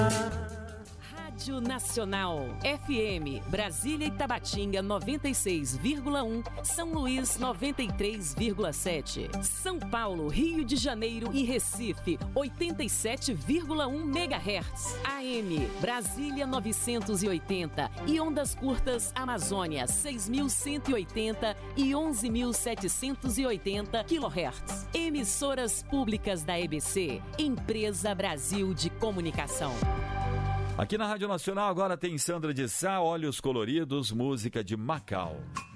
Rádio Nacional, FM, Brasília e Tabatinga 96,1, São Luís 93,7, São Paulo, Rio de Janeiro e Recife 87,1 MHz, AM, Brasília 980 e ondas curtas Amazônia 6.180 e 11.780 kHz. Emissoras públicas da EBC, Empresa Brasil de Comunicação. Aqui na Rádio Nacional agora tem Sandra de Sá, Olhos Coloridos, música de Macau.